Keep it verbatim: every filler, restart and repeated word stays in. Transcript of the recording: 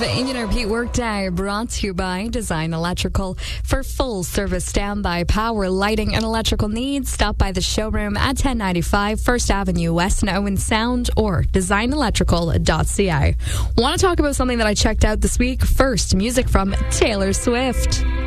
in your repeat workday, brought to you by Design Electrical. For full service standby power, lighting, and electrical needs, stop by the showroom at ten ninety-five First Avenue West in Owen Sound or design electrical dot c a. Want to talk about something that I checked out this week? First, music from Taylor Swift.